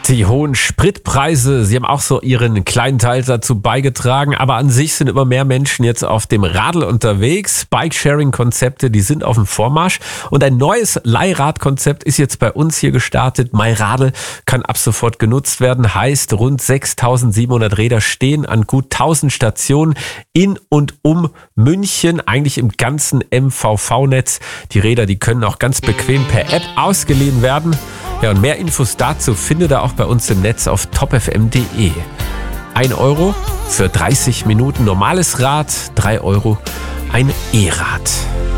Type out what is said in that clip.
Die hohen Spritpreise, sie haben auch so ihren kleinen Teil dazu beigetragen, aber an sich sind immer mehr Menschen jetzt auf dem Radl unterwegs. Bike-Sharing-Konzepte, die sind auf dem Vormarsch und ein neues Leihradkonzept ist jetzt bei uns hier gestartet. MyRadl kann ab sofort genutzt werden, heißt rund 6.700 Räder stehen an gut 1.000 Stationen in und um München, eigentlich im ganzen MVV-Netz. Die Räder, die können auch ganz bequem per App ausgeliehen werden. Ja, und mehr Infos dazu findet ihr auch bei uns im Netz auf topfm.de. 1 Euro für 30 Minuten normales Rad, 3 Euro ein E-Rad.